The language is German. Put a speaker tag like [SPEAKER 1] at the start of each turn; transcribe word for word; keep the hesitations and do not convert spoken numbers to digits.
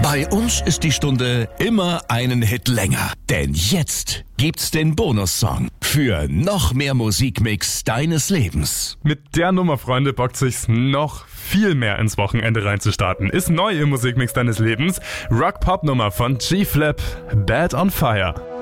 [SPEAKER 1] Bei uns ist die Stunde immer einen Hit länger. Denn jetzt gibt's den Bonussong für noch mehr Musikmix deines Lebens.
[SPEAKER 2] Mit der Nummer, Freunde, bockt sich's noch viel mehr ins Wochenende reinzustarten. Ist neu im Musikmix deines Lebens. Rock-Pop-Nummer von G-Flip, Bad on Fire.